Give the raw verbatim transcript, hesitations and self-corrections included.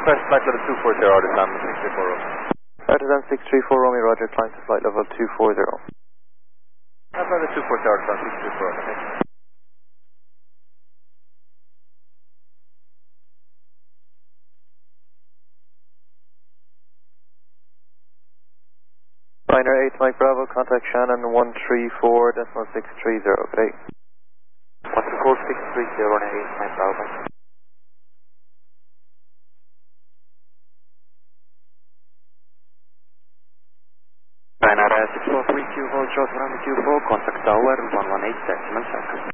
request flight level two four zero, Artisan six three four Romeo. Artisan six three four Romeo, roger, climb to flight level two four zero. Flight level two four zero, Artisan six three four Romeo, thank you. Liner eight Mike Bravo, contact Shannon one three four decimal six three zero, good day. one two four six three zero, Liner eight Mike Bravo. Liner six four three two, hold short runway two four, contact tower one one eight decimal seconds.